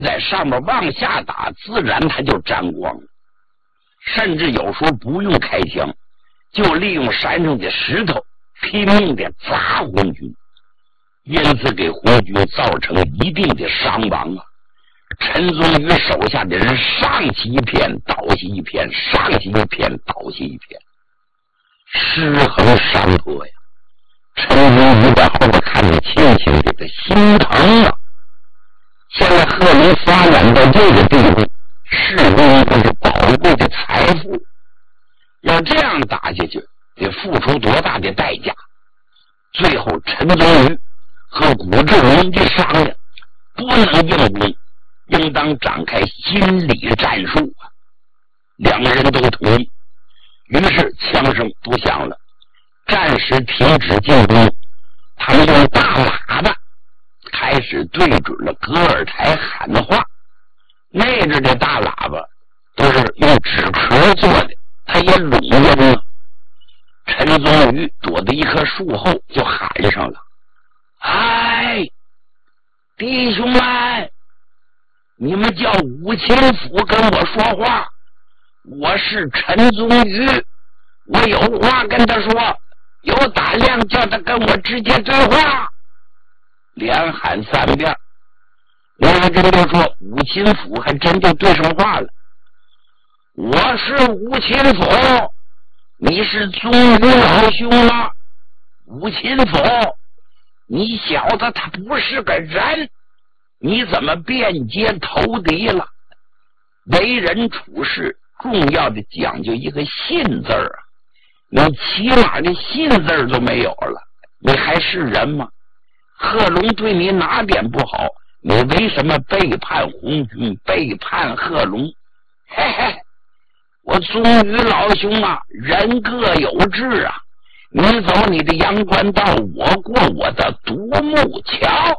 在上面往下打，自然他就沾光了。甚至有时候不用开枪，就利用山上的石头拼命的砸红军，因此给红军造成一定的伤亡啊。陈宗宇手下的人上起一片，倒起一片，上起一片，倒起一片，尸横山坡呀。陈宗宇在后边看得清清的，这心疼啊！现在贺龙发展到这个地步，是因为是宝贵的财富，要这样打下去，得付出多大的代价？最后，陈宗宇和古志龙的商量，不能硬攻，应当展开心理战术啊！两个人都同意，于是枪声不响了，暂时停止进攻。他们用大喇叭开始对准了格尔台喊的话。那阵的大喇叭都是用纸壳做的，它也拢音了。陈宗宇躲在一棵树后就喊上了：“哎，弟兄们，你们叫武清府跟我说话，我是陈宗宇，我有话跟他说，有胆量叫他跟我直接对话。”连喊3遍，那个人就说：“武清府还真就对上话了。我是武清府，你是宗宇老兄吗？武清府，你小子他不是个人，你怎么便捷投敌了？为人处事重要的讲究一个信字啊，你起码的信字都没有了，你还是人吗？贺龙对你哪点不好？你为什么背叛红军，背叛贺龙？嘿嘿，我宗宇老兄啊，人各有志啊，你走你的阳关道，我过我的独木桥。”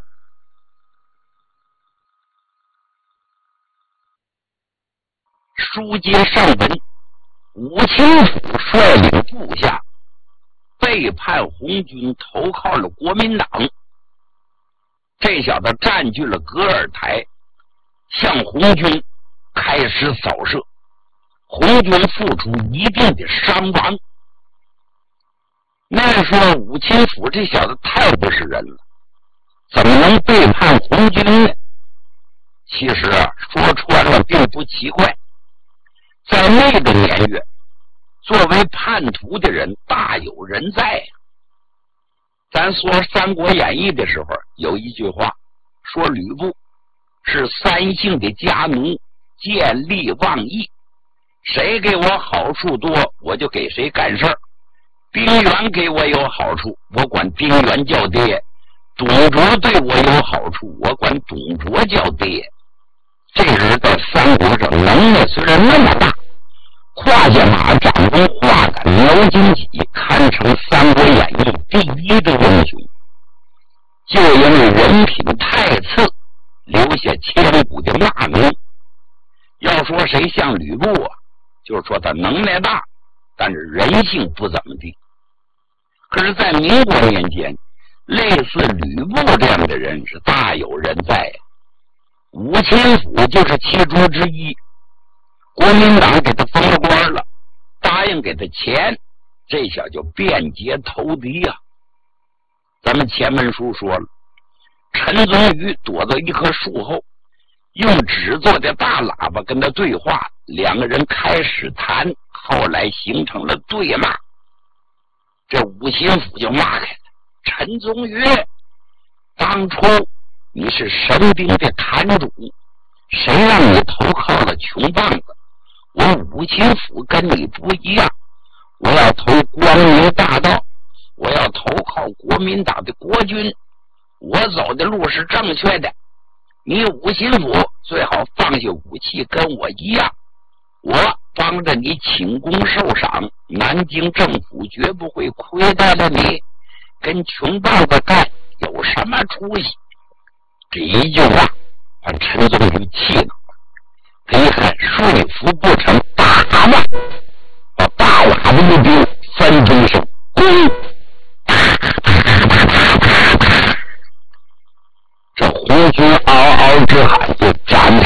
书接上文，武清府率领部下背叛红军，投靠了国民党。这小子占据了格尔台，向红军开始扫射，红军付出一定的伤亡。那时候武清府这小子太不是人了，怎么能背叛红军呢？其实说穿了并不奇怪，在那个年月，作为叛徒的人大有人在呀。咱说《三国演义》的时候，有一句话说吕布是3姓的家奴，见利忘义，谁给我好处多，我就给谁干事儿。丁原给我有好处，我管丁原叫爹；董卓对我有好处，我管董卓叫爹。这人在三国上能耐虽然那么大，胯下马掌中画杆描荆棘，堪称《三国演义》第1的英雄，就因为人品太次，留下千古的骂名。要说谁像吕布啊，就是说他能耐大，但是人性不怎么地。可是在民国年间，类似吕布这样的人是大有人在呀。武清府就是其中之一，国民党给他封了官了，答应给他钱，这下就便捷投敌啊。咱们前文书说了，陈宗宇躲到一棵树后，用纸做的大喇叭跟他对话，两个人开始谈，后来形成了对骂。这武清府就骂开了：“陈宗宇，当初你是神兵的坛主，谁让你投靠了穷棒子？我武清府跟你不一样，我要投光明大道，我要投靠国民党的国军，我走的路是正确的。你武清府最好放下武器，跟我一样，我帮着你请功受赏，南京政府绝不会亏待了你，跟穷棒子干有什么出息？”这一句话把陈宗宇气恼了，他一看说服不成，打吧，把大喇叭一丢，3分声，咣！这红军嗷嗷之喊就斩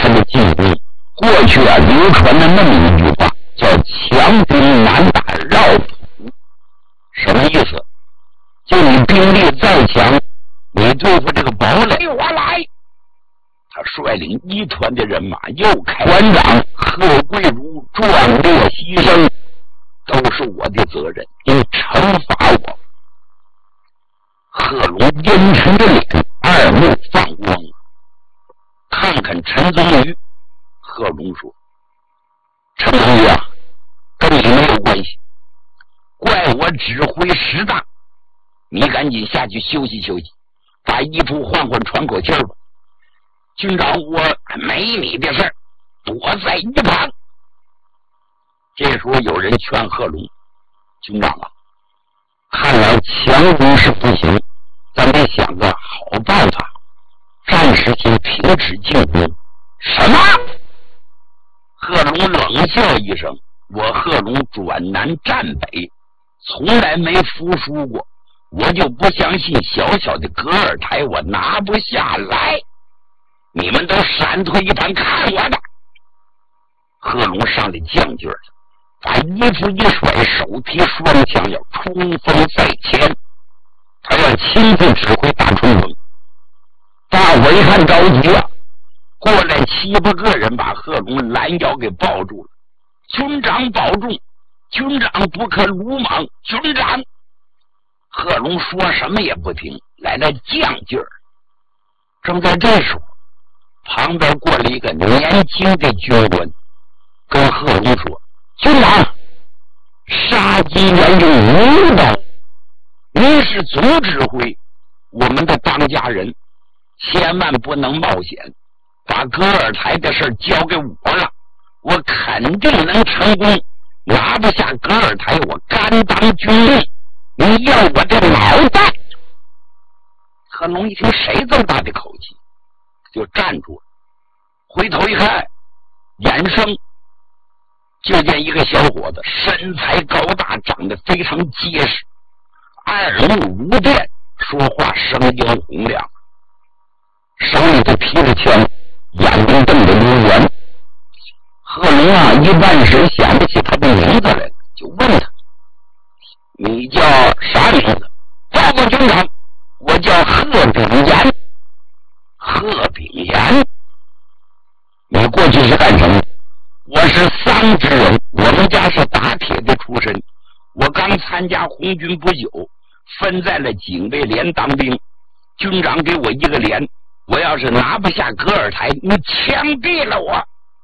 去流传的那么一句话，叫强兵难打绕土。什么意思？就你兵力再强，你对付这个堡垒，我来。他率领一团的人马又开馆长贺贵如壮烈牺牲，都是我的责任，你惩罚我。贺龙阴沉着脸，二目放光，看看陈宗瑜。贺龙说：“陈宗瑜啊，跟你没有关系，怪我指挥失当，你赶紧下去休息休息，把衣服换换，喘口气吧。军长，我没你的事儿，躲在一旁。”这时候有人劝贺龙：“军长啊，看来强攻是不行，咱得想个好办法，暂时先停止进攻。”什么？贺龙冷笑一声：“我贺龙转南战北，从来没服输过，我就不相信小小的格尔台我拿不下来。你们都闪退一旁，看我的！”贺龙上来犟劲儿了，把衣服一甩，手提双枪要冲锋在前，他要亲自指挥大冲锋。大伙一看着急了，过来7、8个人把贺龙拦腰给抱住了。“军长保重，军长不可鲁莽，军长！”贺龙说什么也不听，来了犟劲儿。正在这时候，旁边过来一个年轻的军官，跟贺龙说：“军长，杀鸡焉用牛刀？您是总指挥，我们的当家人，千万不能冒险，把格尔台的事交给我了，我肯定能成功。拿不下格尔台，我甘当军令。你要我的脑袋！”贺龙一听谁这么大的口气，就站住了，回头一看，眼生就见一个小伙子，身材高大，长得非常结实，耳目如电，说话声音洪亮，手里头提着枪，眼睛瞪得溜圆。贺龙啊，一半时想不起他的名字来，就问他：“你叫啥名字？”“报告军长，我叫贺炳炎。”“贺炳炎，你过去是干什么？”“我是桑植人，我们家是打铁的出身，我刚参加红军不久，分在了警卫连当兵，军长给我一个连，我要是拿不下格尔台，你枪毙了我。”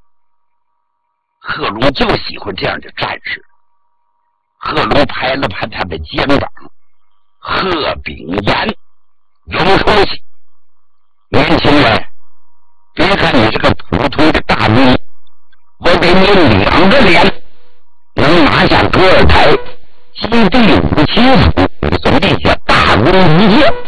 贺龙就喜欢这样的战士。贺龙拍了拍他的肩膀：“贺炳炎，有出息！年轻人，别看你是个普通的大兵，我给你2个连，能拿下格尔台，基地5、7府，总立下大功一件。”